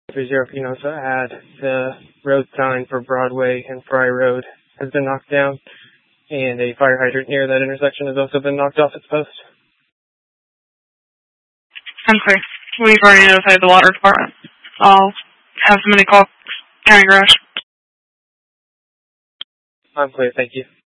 Pinoza at the road sign for Broadway and Fry Road has been knocked down, and a fire hydrant near that intersection has also been knocked off its post. Unclear. We've already notified the water department. I'll have somebody call County Garage. I'm clear, thank you.